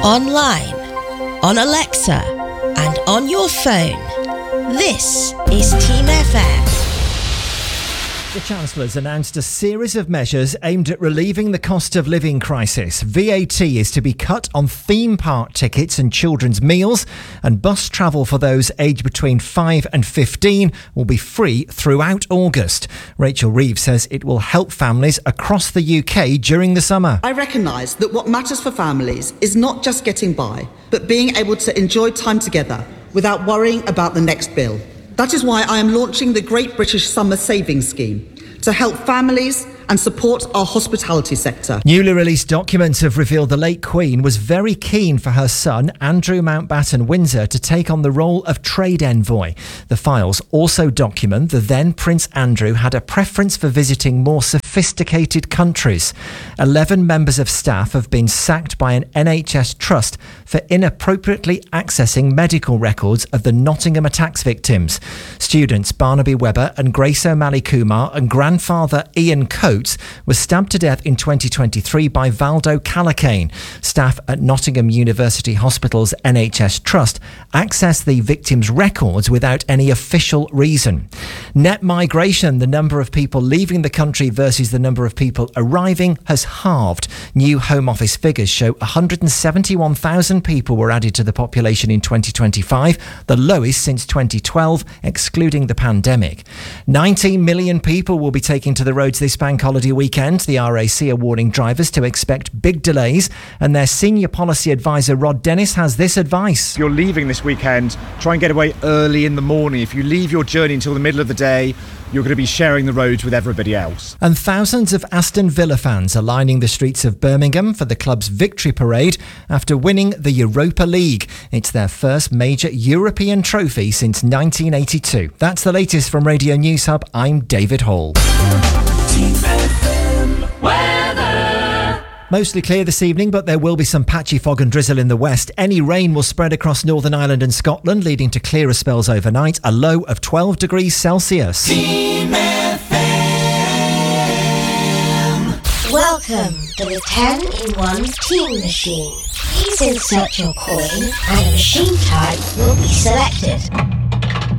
online, on Alexa, and on your phone. This is Team FM. The Chancellor's announced a series of measures aimed at relieving the cost of living crisis. VAT is to be cut on theme park tickets and children's meals, and bus travel for those aged between 5 and 15 will be free throughout August. Rachel Reeves says it will help families across the UK during the summer. I recognise that what matters for families is not just getting by, but being able to enjoy time together without worrying about the next bill. That is why I am launching the Great British Summer Savings Scheme to help families and support our hospitality sector. Newly released documents have revealed the late Queen was very keen for her son, Andrew Mountbatten Windsor, to take on the role of trade envoy. The files also document that then Prince Andrew had a preference for visiting more sophisticated countries. 11 members of staff have been sacked by an NHS trust for inappropriately accessing medical records of the Nottingham attacks victims. Students Barnaby Webber and Grace O'Malley Kumar and grandfather Ian Coates was stabbed to death in 2023 by Valdo Calacane. Staff at Nottingham University Hospital's NHS Trust accessed the victims' records without any official reason. Net migration, the number of people leaving the country versus the number of people arriving, has halved. New Home Office figures show 171,000 people were added to the population in 2025, the lowest since 2012, excluding the pandemic. 19 million people will be taking to the roads this bank holiday weekend. The RAC are warning drivers to expect big delays, and their senior policy advisor Rod Dennis has this advice. If you're leaving this weekend, try and get away early in the morning. If you leave your journey until the middle of the day, you're going to be sharing the roads with everybody else. And thousands of Aston Villa fans are lining the streets of Birmingham for the club's victory parade after winning the Europa League. It's their first major European trophy since 1982. That's the latest from Radio News Hub. I'm David Hall. Mostly clear this evening, but there will be some patchy fog and drizzle in the west. Any rain will spread across Northern Ireland and Scotland, leading to clearer spells overnight. A low of 12 degrees Celsius. Team FM. Welcome to the 10-in-1 Team Machine. Please insert your coin and a machine type will be selected.